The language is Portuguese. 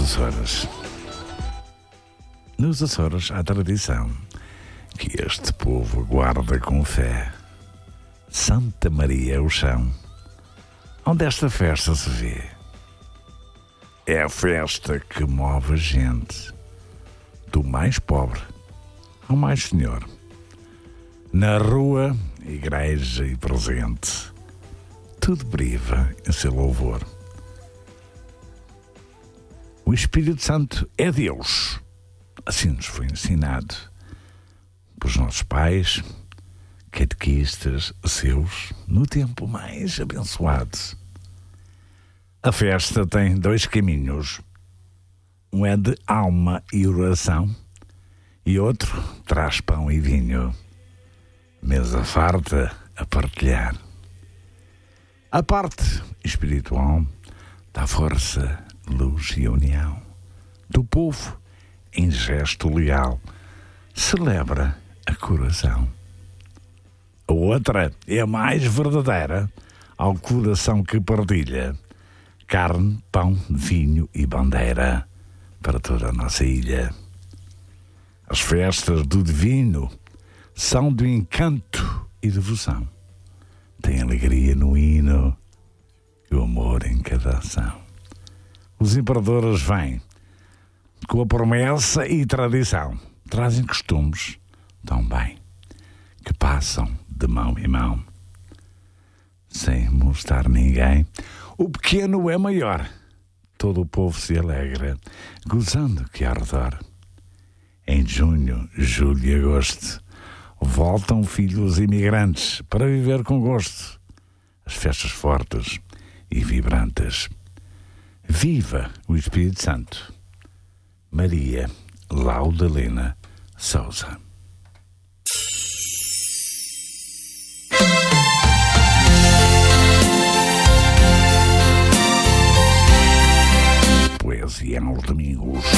Açores. Nos Açores há tradição que este povo guarda com fé. Santa Maria é o chão onde esta festa se vê. É a festa que move a gente, do mais pobre ao mais senhor. Na rua, igreja e presente, tudo briva em seu louvor. O Espírito Santo é Deus, assim nos foi ensinado pelos nossos pais, catequistas seus, no tempo mais abençoado. A festa tem 2 caminhos. Um é de alma e oração, e outro traz pão e vinho, mesa farta a partilhar. A parte espiritual dá força, luz e união do povo em gesto leal, celebra a coração. A outra é a mais verdadeira, ao coração que partilha carne, pão, vinho e bandeira para toda a nossa ilha. As festas do divino são de encanto e devoção. Tem alegria no hino e o amor em cada ação. Os imperadores vêm com a promessa e tradição. Trazem costumes tão bem que passam de mão em mão. Sem molestar ninguém, o pequeno é maior. Todo o povo se alegra, gozando que há redor. Em junho, julho e agosto, voltam filhos imigrantes para viver com gosto as festas fortes e vibrantes. Viva o Espírito Santo! Maria Laudalena Souza. Poesia aos domingos.